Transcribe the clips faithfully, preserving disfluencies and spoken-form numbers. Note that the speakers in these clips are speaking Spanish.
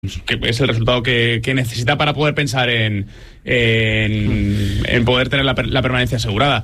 que es el resultado que, que necesita para poder pensar en, en, en poder tener la, la permanencia asegurada.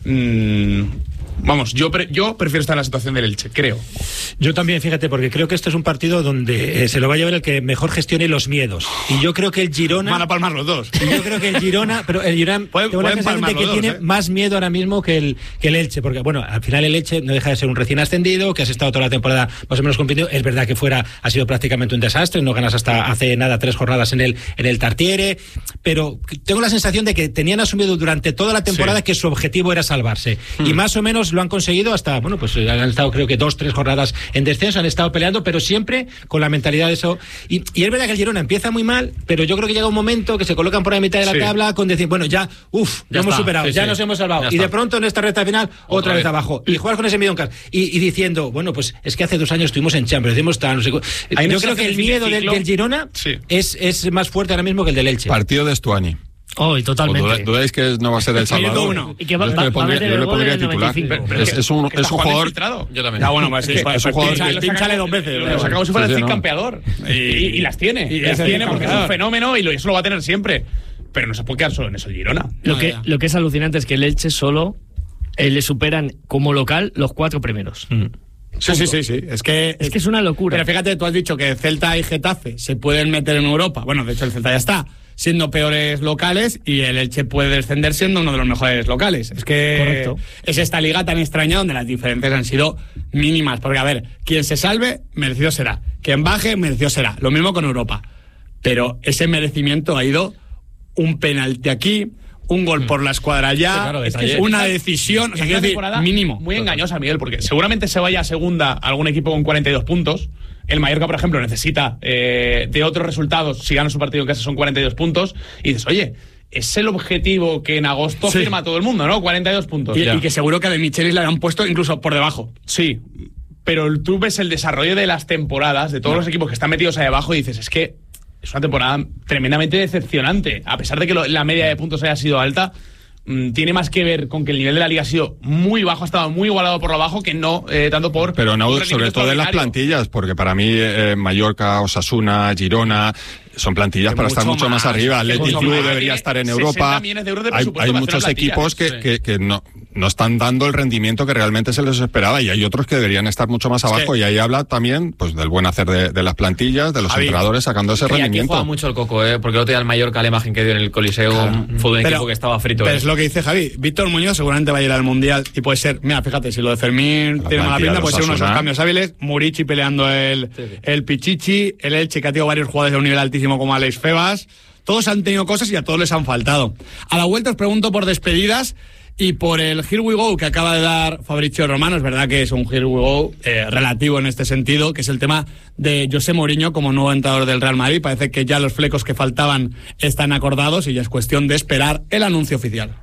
Mm, vamos, yo, pre, yo prefiero estar en la situación del Elche, creo. Yo también, fíjate, porque creo que esto es un partido donde eh, se lo va a llevar el que mejor gestione los miedos. Y yo creo que el Girona... Van a palmar los dos. Y yo creo que el Girona... Pero el Girona pueden, tengo la sensación de que dos, tiene ¿eh? más miedo ahora mismo que el, que el Elche. Porque, bueno, al final el Elche no deja de ser un recién ascendido, que has estado toda la temporada más o menos compitiendo. Es verdad que fuera ha sido prácticamente un desastre. No ganas hasta hace nada tres jornadas en el, en el Tartiere. Pero tengo la sensación de que tenían asumido durante toda la temporada sí. que su objetivo era salvarse. Hmm. Y más o menos lo han conseguido hasta... Bueno, pues han estado creo que dos, tres jornadas en descenso, han estado peleando, pero siempre con la mentalidad de eso. Y, y es verdad que el Girona empieza muy mal, pero yo creo que llega un momento que se colocan por la mitad de la sí. tabla con decir, bueno, ya, uff, ya, ya hemos está. superado, sí, ya sí. nos hemos salvado. Ya y está. de pronto en esta recta final, otra, otra vez. vez abajo. Y juegas con ese midoncas. Y, y diciendo, bueno, pues es que hace dos años estuvimos en Champions, hemos estado, no sé, yo creo que el miedo del, del Girona sí. es, es más fuerte ahora mismo que el del Elche. Partido de Stuani. Oh, y totalmente. ¿O dudáis que no va a ser el Salvador? Uno. Y que va, va, va a meter el gol en el noventa y cinco. Es, es un, es un jugador... Yo también. Ya, bueno, pues, es, es, es un jugador que pinchale dos veces. Lo sacamos si fuera el campeador. Y, y, y las tiene. Y las tiene porque es un fenómeno y lo, eso lo va a tener siempre. Pero no se puede quedar solo en eso el Girona. Lo, no, que, lo que es alucinante es que el Elche solo eh, le superan como local los cuatro primeros. Mm. Sí, sí, sí, sí. Es que es, es que es una locura. Pero fíjate, tú has dicho que Celta y Getafe se pueden meter en Europa. Bueno, de hecho el Celta ya está siendo peores locales y el Elche puede descender siendo uno de los mejores locales. Es que Correcto. es esta liga tan extraña donde las diferencias han sido mínimas. Porque, a ver, quien se salve, merecido será. Quien baje, merecido será. Lo mismo con Europa. Pero ese merecimiento ha ido un penalti aquí, un gol por la escuadra allá, sí, claro, es que es una decisión, o sea, quiero decir, mínimo. Muy engañosa, Miguel, porque seguramente se vaya a segunda algún equipo con cuarenta y dos puntos. El Mallorca, por ejemplo, necesita eh, de otros resultados. Si gana su partido en casa son cuarenta y dos puntos. Y dices, oye, es el objetivo que en agosto sí. firma todo el mundo, ¿no? cuarenta y dos puntos. Y, y que seguro que a De Michelis le han puesto incluso por debajo. Sí, pero tú ves el desarrollo de las temporadas, de todos no. los equipos que están metidos ahí abajo y dices, es que es una temporada tremendamente decepcionante. A pesar de que lo, la media de puntos haya sido alta, mmm, tiene más que ver con que el nivel de la liga ha sido muy bajo, ha estado muy igualado por lo bajo, que no eh, tanto por... Pero no, sobre todo en las plantillas, porque para mí eh, Mallorca, Osasuna, Girona... son plantillas para estar mucho más, más arriba. Athletic Club debería estar en Europa. De hay hay muchos equipos que, sí. que, que no, no están dando el rendimiento que realmente se les esperaba y hay otros que deberían estar mucho más abajo. Sí. Y ahí habla también pues del buen hacer de, de las plantillas, de los Javi, entrenadores sacando ese y rendimiento. Aquí juega mucho el coco, ¿eh? Porque el otro día el Mallorca, la imagen que dio en el Coliseo, claro. fue un pero, equipo que estaba frito. Pero ¿eh? es lo que dice Javi. Víctor Muñoz seguramente va a ir al Mundial y puede ser, mira, fíjate, si lo de Fermín la tiene mala pinta, puede ser uno de esos cambios hábiles. Murici peleando el, sí, sí. el Pichichi, el Elche, que ha tenido varios jugadores de un nivel altísimo como Alex Febas. Todos han tenido cosas y a todos les han faltado. A la vuelta os pregunto por despedidas y por el Here We Go que acaba de dar Fabrizio Romano. Es verdad que es un Here We Go eh, relativo en este sentido, que es el tema de José Mourinho como nuevo entrenador del Real Madrid. Parece que ya los flecos que faltaban están acordados y ya es cuestión de esperar el anuncio oficial.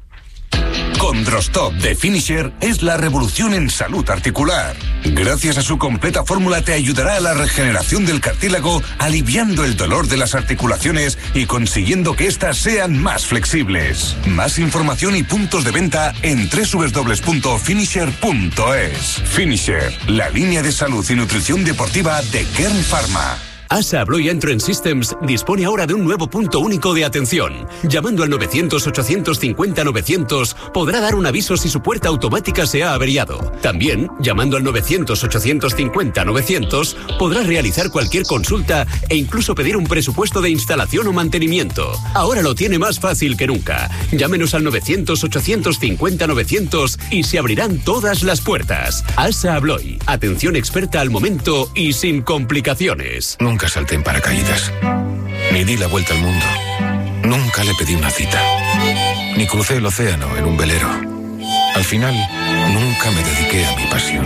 Condrostop de Finisher es la revolución en salud articular. Gracias a su completa fórmula te ayudará a la regeneración del cartílago, aliviando el dolor de las articulaciones y consiguiendo que éstas sean más flexibles. Más información y puntos de venta en doble u doble u doble u punto finisher punto es. Finisher, la línea de salud y nutrición deportiva de Kern Pharma. ASA Abloy Entrance Systems dispone ahora de un nuevo punto único de atención. Llamando al novecientos ochocientos cincuenta novecientos podrá dar un aviso si su puerta automática se ha averiado. También, llamando al novecientos ochocientos cincuenta novecientos podrá realizar cualquier consulta e incluso pedir un presupuesto de instalación o mantenimiento. Ahora lo tiene más fácil que nunca. Llámenos al novecientos ochocientos cincuenta novecientos y se abrirán todas las puertas. ASA Abloy, atención experta al momento y sin complicaciones. Nunca salté en paracaídas, ni di la vuelta al mundo, nunca le pedí una cita, ni crucé el océano en un velero. Al final, nunca me dediqué a mi pasión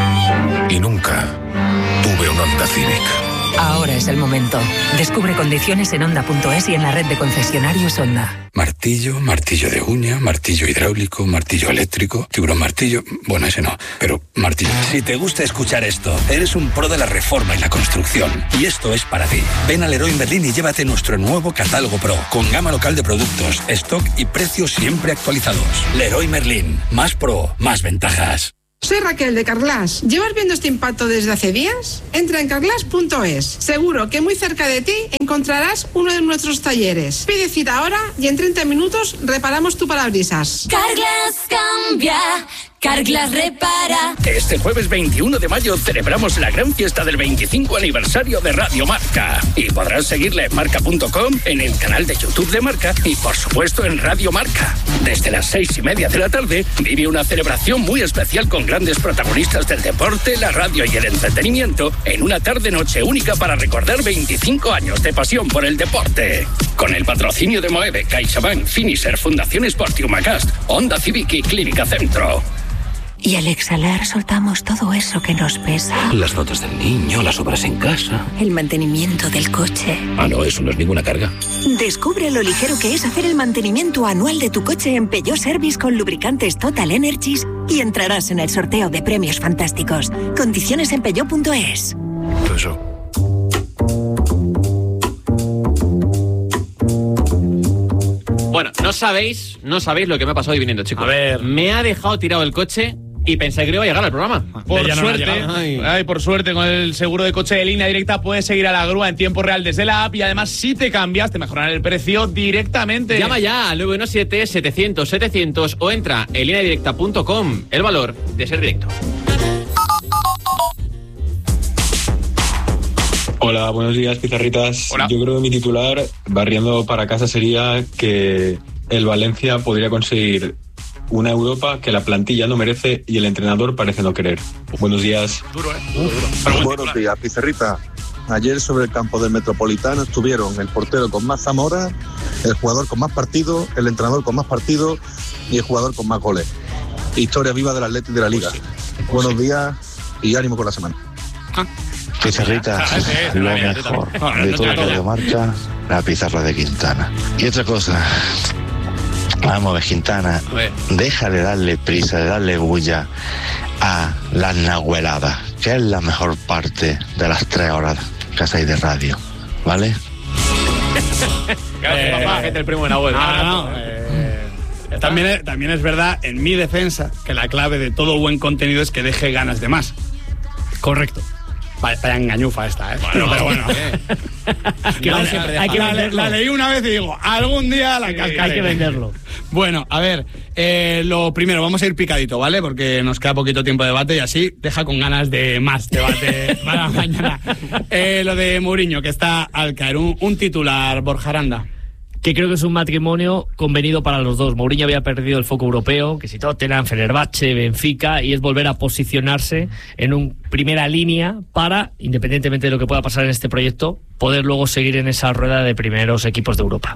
y nunca tuve un Honda Civic. Ahora es el momento. Descubre condiciones en Honda punto es y en la red de concesionarios Honda. Martillo, martillo de uña, martillo hidráulico, martillo eléctrico, tiburón martillo... Bueno, ese no, pero martillo... Si te gusta escuchar esto, eres un pro de la reforma y la construcción. Y esto es para ti. Ven al Leroy Merlin y llévate nuestro nuevo catálogo Pro, con gama local de productos, stock y precios siempre actualizados. Leroy Merlin. Más pro, más ventajas. Soy Raquel de Carglass. ¿Llevas viendo este impacto desde hace días? Entra en carglass punto es. Seguro que muy cerca de ti encontrarás uno de nuestros talleres. Pide cita ahora y en treinta minutos reparamos tu parabrisas. Carglass cambia. Carglass repara. Este jueves veintiuno de mayo celebramos la gran fiesta del veinticinco aniversario de Radio Marca. Y podrás seguirla en marca punto com, en el canal de YouTube de Marca y por supuesto en Radio Marca. Desde las seis y media de la tarde vive una celebración muy especial con grandes protagonistas del deporte, la radio y el entretenimiento en una tarde-noche única para recordar veinticinco años de pasión por el deporte. Con el patrocinio de Moeve, CaixaBank, Finisher, Fundación Sport y Humacast, Honda Civic y Clínica Centro. Y al exhalar soltamos todo eso que nos pesa. Las notas del niño, las obras en casa. El mantenimiento del coche. Ah, no, eso no es ninguna carga. Descubre lo ligero que es hacer el mantenimiento anual de tu coche en Peugeot Service con lubricantes Total Energies y entrarás en el sorteo de premios fantásticos. Condiciones en peugeot punto es. Eso. Bueno, no sabéis, no sabéis lo que me ha pasado hoy viniendo, chicos. A ver. Me ha dejado tirado el coche y pensé que iba a llegar al programa. Por Ya no suerte, ha ay. Ay, por suerte, con el seguro de coche de Línea Directa puedes seguir a la grúa en tiempo real desde la app y además si te cambias te mejorarán el precio directamente. Llama ya al nueve uno siete, setecientos, setecientos o entra en línea directa punto com. El valor de ser directo. Hola, buenos días, pizarritas. Hola. Yo creo que mi titular, barriendo para casa, sería que el Valencia podría conseguir una Europa que la plantilla no merece y el entrenador parece no querer. Buenos días. Duro, ¿eh? Duro, duro. Buenos días, pizarrita. Ayer sobre el campo del Metropolitano estuvieron el portero con más Zamora, el jugador con más partidos, el entrenador con más partidos y el jugador con más goles. Historia viva del Atlético de la Liga. Pues sí. Pues Buenos sí. días y ánimo con la semana. Ah. Pizarrita, Ah, sí, sí, lo sí, mejor sí, sí. de No, todo no, no, Radio no. Marca, la pizarra de Quintana. Y otra cosa, vamos a ver, Quintana, A ver. deja de darle prisa, de darle bulla a las nahueladas, que es la mejor parte de las tres horas que hacéis de radio, ¿vale? Gracias, Eh, papá, gente, el primo de Nahuel. No, no, no, eh, también, es, también es verdad, en mi defensa, que la clave de todo buen contenido es que deje ganas de más. Correcto. Vaya, vaya engañufa esta, ¿eh? Bueno, pero bueno. Que la, siempre la- hay que la- venderlo. la leí una vez y digo, algún día la cascaré. Hay que venderlo. Bueno, a ver, eh, lo primero, vamos a ir picadito, ¿vale? Porque nos queda poquito tiempo de debate y así deja con ganas de más debate para mañana. Eh, lo de Mourinho, que está al caer. Un, un titular, Borja Aranda. Que creo que es un matrimonio convenido para los dos. Mourinho había perdido el foco europeo, que si Tottenham, Fenerbahce, Benfica, y es volver a posicionarse en una primera línea para, independientemente de lo que pueda pasar en este proyecto, poder luego seguir en esa rueda de primeros equipos de Europa.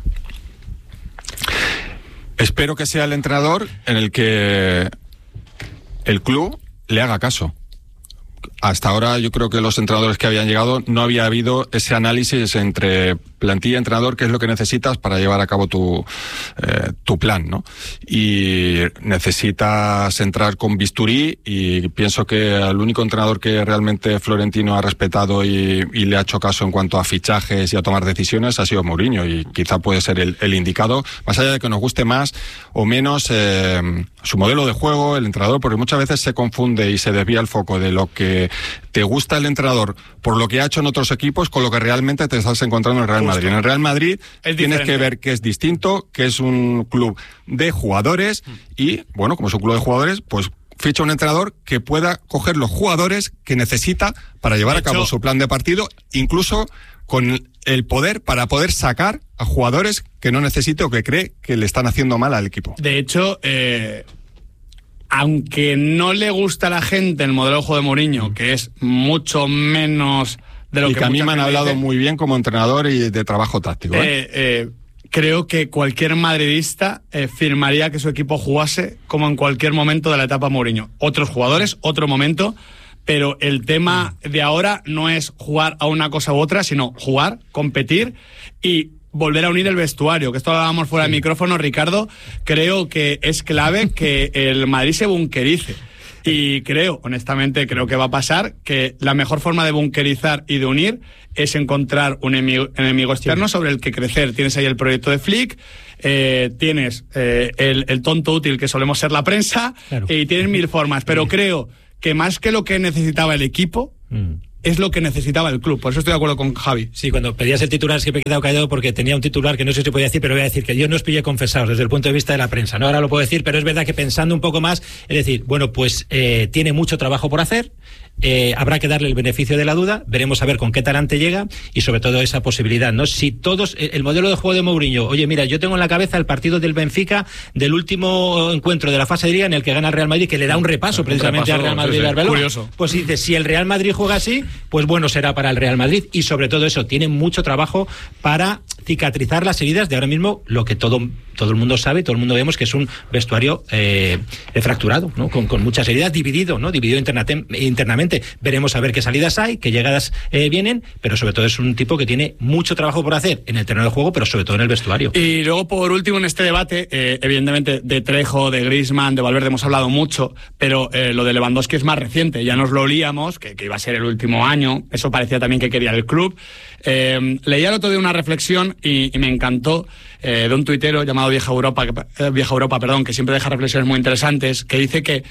Espero que sea el entrenador en el que el club le haga caso. Hasta ahora yo creo que los entrenadores que habían llegado no había habido ese análisis entre plantilla y entrenador, qué es lo que necesitas para llevar a cabo tu, eh, tu plan, ¿no? Y necesitas entrar con bisturí y pienso que el único entrenador que realmente Florentino ha respetado y, y le ha hecho caso en cuanto a fichajes y a tomar decisiones ha sido Mourinho y quizá puede ser el, el indicado, más allá de que nos guste más o menos eh, su modelo de juego, el entrenador, porque muchas veces se confunde y se desvía el foco de lo que te gusta el entrenador por lo que ha hecho en otros equipos con lo que realmente te estás encontrando en el Real Madrid. En el Real Madrid Es tienes diferente. que ver que es distinto, que es un club de jugadores y, bueno, como es un club de jugadores, pues ficha un entrenador que pueda coger los jugadores que necesita para llevar De a cabo hecho- su plan de partido, incluso con el poder para poder sacar a jugadores que no necesite o que cree que le están haciendo mal al equipo. De hecho, eh, aunque no le gusta a la gente el modelo de juego de Mourinho, que es mucho menos de lo y que, que a mí mucha me han gente hablado dice, muy bien como entrenador y de trabajo táctico, ¿eh? eh, eh, creo que cualquier madridista eh, firmaría que su equipo jugase como en cualquier momento de la etapa Mourinho. Otros jugadores, otro momento, pero el tema de ahora no es jugar a una cosa u otra, sino jugar, competir y volver a unir el vestuario, que esto lo hablábamos fuera del micrófono, Ricardo. Creo que es clave que el Madrid se bunkerice. Y creo, honestamente, creo que va a pasar que la mejor forma de bunkerizar y de unir es encontrar un enemigo, enemigo externo sobre el que crecer. Tienes ahí el proyecto de Flick, eh, tienes eh, el, el tonto útil que solemos ser la prensa, claro. Y tienes mil formas, pero creo que más que lo que necesitaba el equipo, mm. es lo que necesitaba el club. Por eso estoy de acuerdo con Javi. Sí, cuando pedías el titular siempre he quedado callado porque tenía un titular que no sé si podía decir, pero voy a decir que yo no os pillé confesados desde el punto de vista de la prensa. No, ahora lo puedo decir, pero es verdad que pensando un poco más, es decir, bueno, pues eh, tiene mucho trabajo por hacer. Eh, habrá que darle el beneficio de la duda, veremos a ver con qué talante llega y sobre todo esa posibilidad, ¿no? Si todos, el modelo de juego de Mourinho, oye, mira, yo tengo en la cabeza el partido del Benfica del último encuentro de la fase de liga en el que gana el Real Madrid, que le da un repaso un precisamente repaso, al Real Madrid, sí, sí. Arbeloa. Curioso. Pues si dice, si el Real Madrid juega así, pues bueno será para el Real Madrid y sobre todo eso, tiene mucho trabajo para cicatrizar las heridas de ahora mismo, lo que todo, todo el mundo sabe, todo el mundo vemos que es un vestuario eh, fracturado, ¿no? Con, con muchas heridas, dividido, ¿no? Dividido internate, internamente. Veremos a ver qué salidas hay, qué llegadas eh, vienen, pero sobre todo es un tipo que tiene mucho trabajo por hacer en el terreno de juego, pero sobre todo en el vestuario. Y luego, por último, en este debate, eh, evidentemente, de Trejo, de Griezmann, de Valverde hemos hablado mucho, pero eh, lo de Lewandowski es más reciente, ya nos lo olíamos, que, que iba a ser el último año, eso parecía también que quería el club. Eh, leía el otro día una reflexión y, y me encantó, eh, de un tuitero llamado Vieja Europa, eh, Vieja Europa, perdón, que siempre deja reflexiones muy interesantes, que dice que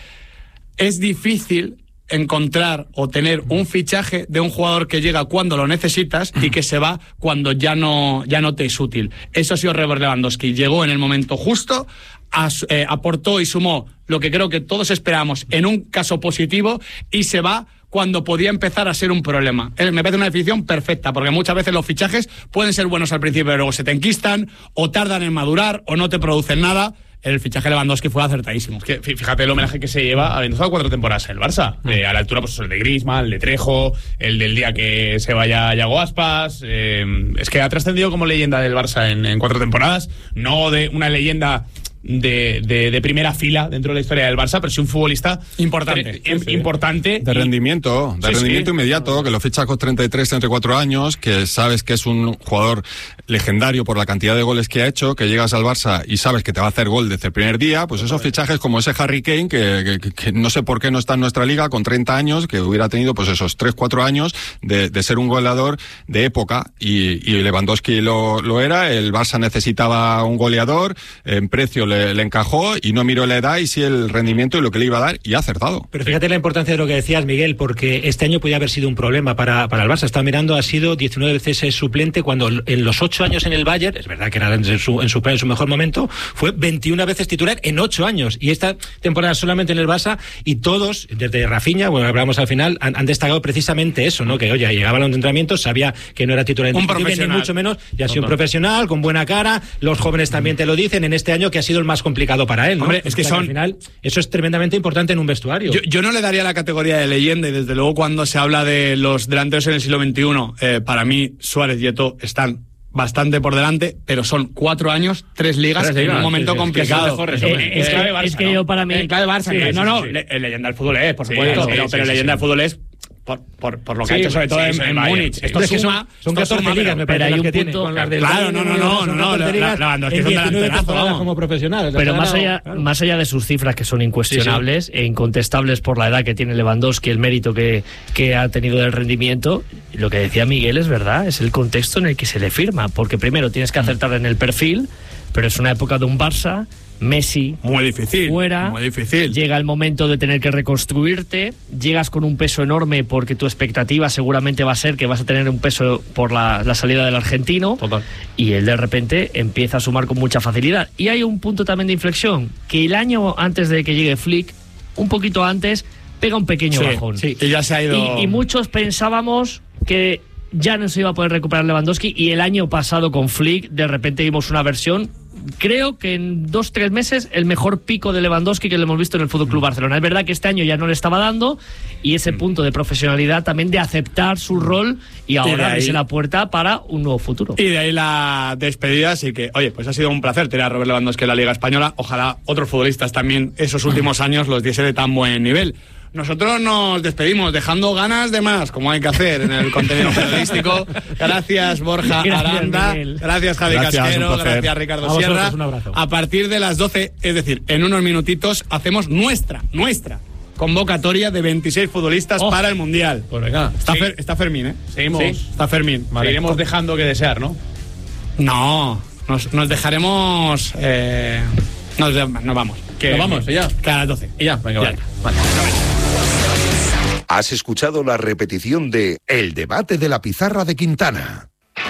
es difícil encontrar o tener un fichaje de un jugador que llega cuando lo necesitas y que se va cuando ya no, ya no te es útil. Eso ha sido Robert Lewandowski. Llegó en el momento justo, as, eh, aportó y sumó lo que creo que todos esperábamos en un caso positivo y se va cuando podía empezar a ser un problema. Me parece una definición perfecta, porque muchas veces los fichajes pueden ser buenos al principio, pero luego se te enquistan, o tardan en madurar, o no te producen nada. El fichaje de Lewandowski fue acertadísimo. Es que, fíjate el homenaje que se lleva habiendo estado cuatro temporadas en el Barça. Eh, a la altura, pues el de Griezmann, el de Trejo, el del día que se vaya Yago Aspas. Eh, es que ha trascendido como leyenda del Barça en, en cuatro temporadas. No de una leyenda de, de, de primera fila dentro de la historia del Barça, pero sí un futbolista importante. Eh, sí, sí. Importante. De y, rendimiento, de sí, rendimiento sí. inmediato, que lo ficha con treinta y tres, treinta y cuatro años, que sabes que es un jugador legendario por la cantidad de goles que ha hecho, que llegas al Barça y sabes que te va a hacer gol desde el primer día, pues esos fichajes como ese Harry Kane, que, que, que no sé por qué no está en nuestra liga, con treinta años, que hubiera tenido pues esos tres, cuatro años de, de ser un goleador de época, y, y Lewandowski lo, lo era. El Barça necesitaba un goleador, en precio le, le encajó y no miró la edad y sí el rendimiento y lo que le iba a dar, y ha acertado. Pero fíjate la importancia de lo que decías, Miguel, porque este año podía haber sido un problema para, para el Barça. Estaba mirando, ha sido diecinueve veces suplente, cuando en los ocho años en el Bayern, es verdad que era en su, en su, en su mejor momento, fue veintiuna veces titular en ocho años, y esta temporada solamente en el Barça, y todos, desde Rafinha, bueno, hablamos al final, han, han destacado precisamente eso, ¿no? Que oye, llegaba a los entrenamientos, sabía que no era titular indiscutible, ni mucho menos, y ha sido un profesional, con buena cara. Los jóvenes también te lo dicen en este año, que ha sido el más complicado para él, ¿no? Hombre, es que, son... que al final eso es tremendamente importante en un vestuario. Yo, yo no le daría la categoría de leyenda, y desde luego cuando se habla de los delanteros en el siglo veintiuno, eh, para mí Suárez y Eto'o están bastante por delante, pero son cuatro años, tres ligas, tres ligas en un momento sí, sí, complicado. Es, mejores, eh, es, clave Barça, es que ¿no? yo para mí... En clave Barça, sí, que, no, no, sí, sí. Le, leyenda del fútbol es, por supuesto, sí, pero, sí, pero sí, leyenda sí. del fútbol es por, por, por lo que sí, ha hecho sobre todo sí, en, en Múnich. Sí. Esto es que suma, son catorce ligas, me parece, que tiene. Claro, no, no, no, no, no, Lewandowski es un delanterazo como profesional. Pero más allá, más allá de sus cifras, que son incuestionables e incontestables por la edad que tiene Lewandowski, el mérito que, que ha tenido del rendimiento, lo que decía Miguel es verdad, es el contexto en el que se le firma, porque primero tienes que acertar en el perfil, pero es una época de un Barça, Messi muy difícil, fuera, muy difícil. Llega el momento de tener que reconstruirte, llegas con un peso enorme porque tu expectativa seguramente va a ser que vas a tener un peso por la, la salida del argentino. Total. Y él de repente empieza a sumar con mucha facilidad. Y hay un punto también de inflexión, que el año antes de que llegue Flick, un poquito antes, pega un pequeño sí, bajón. Sí, y ya se ha ido. Y, y muchos pensábamos que ya no se iba a poder recuperar Lewandowski, y el año pasado con Flick de repente vimos una versión, creo que en dos, tres meses, el mejor pico de Lewandowski que le hemos visto en el F C Barcelona. Es verdad que este año ya no le estaba dando, y ese punto de profesionalidad también de aceptar su rol y ahora abrirse la puerta para un nuevo futuro. Y de ahí la despedida, así que, oye, pues ha sido un placer tener a Robert Lewandowski en la Liga Española. Ojalá otros futbolistas también esos últimos años los diese de tan buen nivel. Nosotros nos despedimos dejando ganas de más, como hay que hacer en el contenido periodístico. Gracias, Borja gracias, Aranda. Miguel. Gracias, Javi gracias, Casquero. Gracias, Ricardo a Sierra. Un abrazo. A partir de las doce, es decir, en unos minutitos, hacemos nuestra, nuestra convocatoria de veintiséis futbolistas oh. para el Mundial. Pues venga. Está, sí. Fer, está Fermín, ¿eh? Seguimos. Sí, está Fermín. Vale. Seguiremos dejando que desear, ¿no? No, nos, nos dejaremos... Eh, nos, de, nos vamos. Que, nos vamos, ya. Que a las doce. Y ya, venga, ya. Vale. vale. Has escuchado la repetición de El debate de la pizarra de Quintana.